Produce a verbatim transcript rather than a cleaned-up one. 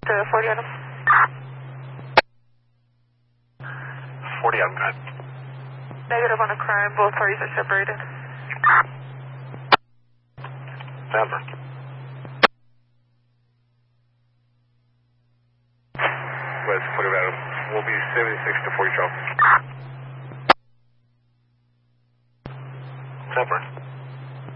to forty Adam. forty, I'm good. Negative on a crime, both parties are separated. Denver. West forty Adam. We'll be seventy-six to forty Charles. Denver.